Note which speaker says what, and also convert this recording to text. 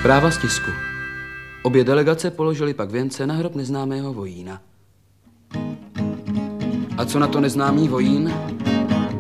Speaker 1: Zpráva z tisku. Obě delegace položily pak věnce na hrob neznámého vojína. A co na to neznámý vojín?